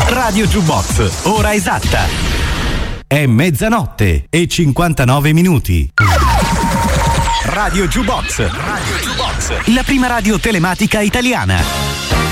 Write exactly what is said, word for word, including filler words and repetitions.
Radio Jukebox, ora esatta. È mezzanotte e cinquantanove minuti. Radio Jukebox. Radio Jukebox. La prima radio telematica italiana.